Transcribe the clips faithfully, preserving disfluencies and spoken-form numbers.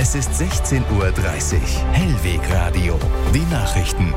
Es ist sechzehn Uhr dreißig. Hellweg Radio. Die Nachrichten.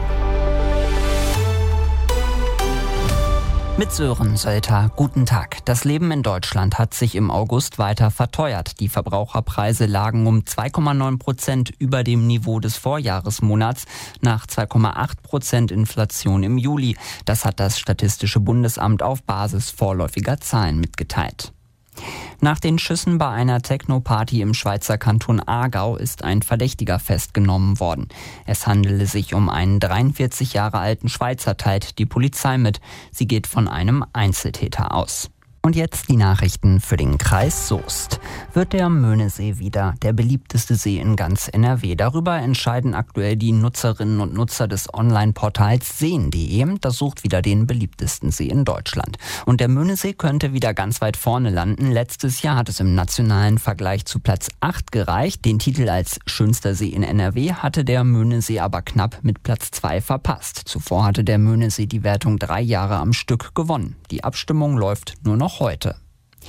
Mit Sören Sölter, guten Tag. Das Leben in Deutschland hat sich im August weiter verteuert. Die Verbraucherpreise lagen um zwei Komma neun Prozent über dem Niveau des Vorjahresmonats nach zwei Komma acht Prozent Inflation im Juli. Das hat das Statistische Bundesamt auf Basis vorläufiger Zahlen mitgeteilt. Nach den Schüssen bei einer Techno-Party im Schweizer Kanton Aargau ist ein Verdächtiger festgenommen worden. Es handele sich um einen dreiundvierzig Jahre alten Schweizer, teilt die Polizei mit. Sie geht von einem Einzeltäter aus. Und jetzt die Nachrichten für den Kreis Soest. Wird der Möhnesee wieder der beliebteste See in ganz N R W? Darüber entscheiden aktuell die Nutzerinnen und Nutzer des Online-Portals sehen punkt de. Das sucht wieder den beliebtesten See in Deutschland. Und der Möhnesee könnte wieder ganz weit vorne landen. Letztes Jahr hat es im nationalen Vergleich zu Platz acht gereicht. Den Titel als schönster See in N R W hatte der Möhnesee aber knapp mit Platz zwei verpasst. Zuvor hatte der Möhnesee die Wertung drei Jahre am Stück gewonnen. Die Abstimmung läuft nur noch heute.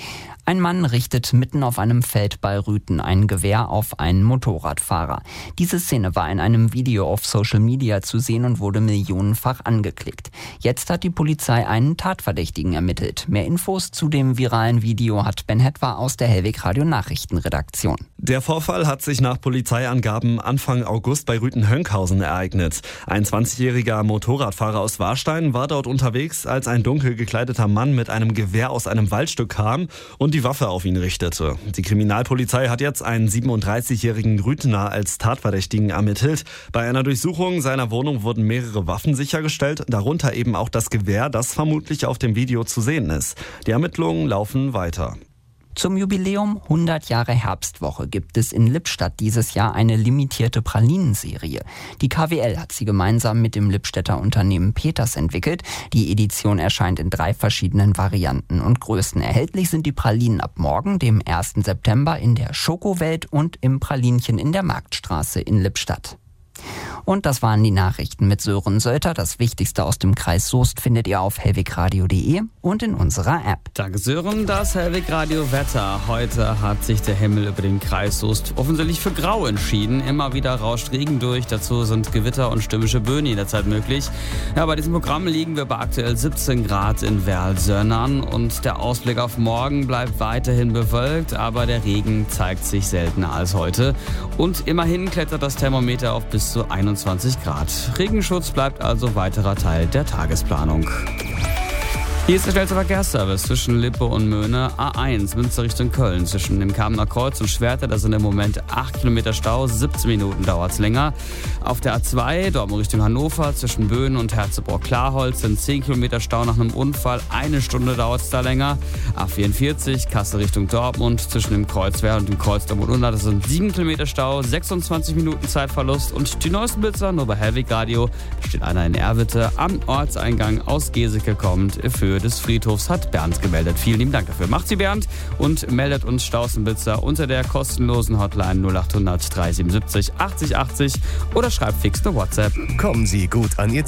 Ein Mann richtet mitten auf einem Feld bei Rüthen ein Gewehr auf einen Motorradfahrer. Diese Szene war in einem Video auf Social Media zu sehen und wurde millionenfach angeklickt. Jetzt hat die Polizei einen Tatverdächtigen ermittelt. Mehr Infos zu dem viralen Video hat Ben Hetwa aus der Hellweg Radio Nachrichtenredaktion. Der Vorfall hat sich nach Polizeiangaben Anfang August bei Rüthen-Hönkhausen ereignet. Ein zwanzigjähriger Motorradfahrer aus Warstein war dort unterwegs, als ein dunkel gekleideter Mann mit einem Gewehr aus einem Waldstück kam und die Waffe auf ihn richtete. Die Kriminalpolizei hat jetzt einen siebenunddreißigjährigen Rüthener als Tatverdächtigen ermittelt. Bei einer Durchsuchung seiner Wohnung wurden mehrere Waffen sichergestellt, darunter eben auch das Gewehr, das vermutlich auf dem Video zu sehen ist. Die Ermittlungen laufen weiter. Zum Jubiläum hundert Jahre Herbstwoche gibt es in Lippstadt dieses Jahr eine limitierte Pralinenserie. Die K W L hat sie gemeinsam mit dem Lippstädter Unternehmen Peters entwickelt. Die Edition erscheint in drei verschiedenen Varianten und Größen. Erhältlich sind die Pralinen ab morgen, dem ersten September, in der Schokowelt und im Pralinchen in der Marktstraße in Lippstadt. Und das waren die Nachrichten mit Sören Sölter. Das Wichtigste aus dem Kreis Soest findet ihr auf hellwegradio punkt de und in unserer App. Danke Sören, das Hellweg Radio Wetter. Heute hat sich der Himmel über den Kreis Soest offensichtlich für grau entschieden. Immer wieder rauscht Regen durch, dazu sind Gewitter und stürmische Böen jederzeit möglich. Ja, bei diesem Programm liegen wir bei aktuell siebzehn Grad in Werl-Sönnern und der Ausblick auf morgen bleibt weiterhin bewölkt, aber der Regen zeigt sich seltener als heute. Und immerhin klettert das Thermometer auf bis zu einundzwanzig Grad. Regenschutz bleibt also weiterer Teil der Tagesplanung. Hier ist der schnellste Verkehrsservice zwischen Lippe und Möhne. A eins, Münster Richtung Köln. Zwischen dem Kamener Kreuz und Schwerte, da sind im Moment acht Kilometer Stau, siebzehn Minuten dauert es länger. Auf der A zwei, Dortmund Richtung Hannover, zwischen Böen und Herzebrock-Klarholz sind zehn Kilometer Stau nach einem Unfall. Eine Stunde dauert es da länger. A vierundvierzig, Kassel Richtung Dortmund, zwischen dem Kreuzwehr und dem Kreuz Dortmund-Unna, das sind sieben Kilometer Stau, sechsundzwanzig Minuten Zeitverlust. Und die neuesten Blitzer nur bei Hellweg Radio. Steht einer in Erwitte am Ortseingang aus Geseke kommend für des Friedhofs, hat Bernd gemeldet. Vielen lieben Dank dafür. Macht sie Bernd und meldet uns Stausenblitzer unter der kostenlosen Hotline null acht hundert dreihundertsiebenundsiebzig achtzig achtzig oder schreibt fix eine WhatsApp. Kommen Sie gut an Ihr